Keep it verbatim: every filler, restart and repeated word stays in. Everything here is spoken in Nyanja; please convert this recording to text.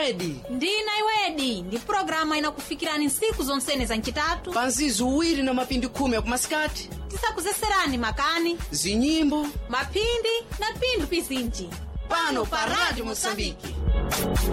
iwedi. Ndina iwedi, ndi programa inakufikirani nsiku zonsene za nchitatu. Panzizi uwiri na mapindi kumi ya kumasikati. Tisakuzeserani makani, zinyimbo, mapindi na pindu pizinji. Pano pa Radio Mosambiki.